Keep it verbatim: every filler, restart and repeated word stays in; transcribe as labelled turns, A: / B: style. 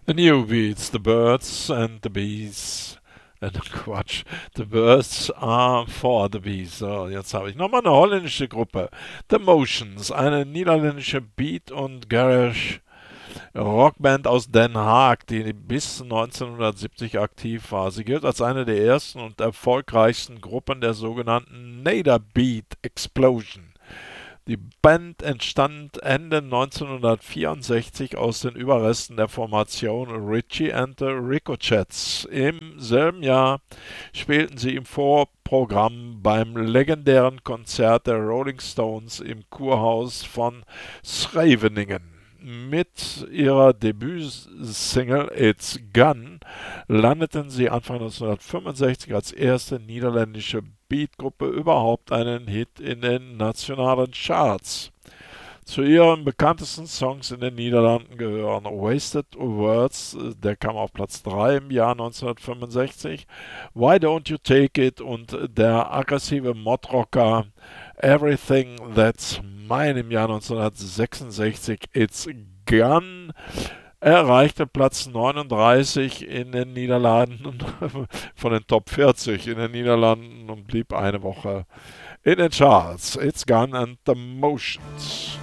A: The New Beats, The Birds and the Bees. Äh, Quatsch. The Birds are for the Bees. So, jetzt habe ich nochmal eine holländische Gruppe. The Motions, eine niederländische Beat- und Garage Rockband aus Den Haag, die bis neunzehnhundertsiebzig aktiv war. Sie gilt als eine der ersten und erfolgreichsten Gruppen der sogenannten Nederbeat Explosion. Die Band entstand Ende neunzehnhundertvierundsechzig aus den Überresten der Formation Ritchie and the Ricochets. Im selben Jahr spielten sie im Vorprogramm beim legendären Konzert der Rolling Stones im Kurhaus von Scheveningen. Mit ihrer Debütsingle It's Gone landeten sie Anfang neunzehnhundertfünfundsechzig als erste niederländische Beatgruppe überhaupt einen Hit in den nationalen Charts. Zu ihren bekanntesten Songs in den Niederlanden gehören Wasted Words, der kam auf Platz drei im Jahr neunzehnhundertfünfundsechzig, Why Don't You Take It und der aggressive Modrocker Everything That's Mine im Jahr neunzehnhundertsechsundsechzig. It's Gone erreichte Platz neununddreißig in den Niederlanden von den Top vierzig in den Niederlanden und blieb eine Woche in den Charts. It's Gone and the Motions.